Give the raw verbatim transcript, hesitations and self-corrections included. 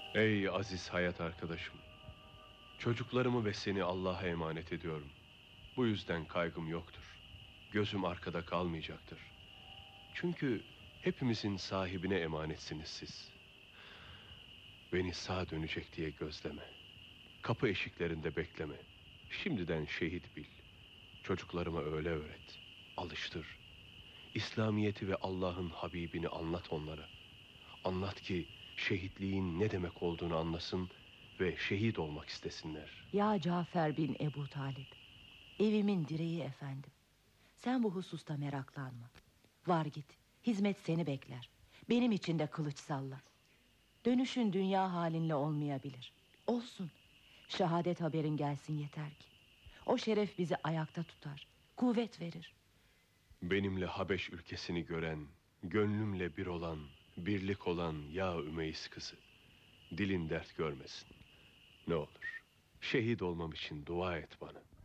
Ey aziz hayat arkadaşım! Çocuklarımı ve seni Allah'a emanet ediyorum. Bu yüzden kaygım yoktur. Gözüm arkada kalmayacaktır. Çünkü hepimizin sahibine emanetsiniz siz. Beni sağ dönecek diye gözleme. Kapı eşiklerinde bekleme. Şimdiden şehit bil. Çocuklarıma öyle öğret. Alıştır. İslamiyeti ve Allah'ın Habibini anlat onlara. Anlat ki şehitliğin ne demek olduğunu anlasın ve şehit olmak istesinler. Ya Cafer bin Ebu Talip, evimin direği efendim. Sen bu hususta meraklanma. Var git, hizmet seni bekler. Benim için de kılıç salla. Dönüşün dünya halinle olmayabilir. Olsun. Şehadet haberin gelsin yeter ki. O şeref bizi ayakta tutar, kuvvet verir. Benimle Habeş ülkesini gören, gönlümle bir olan, birlik olan ya Ümeyiz kızı. Dilin dert görmesin. Ne olur, şehit olmam için dua et bana.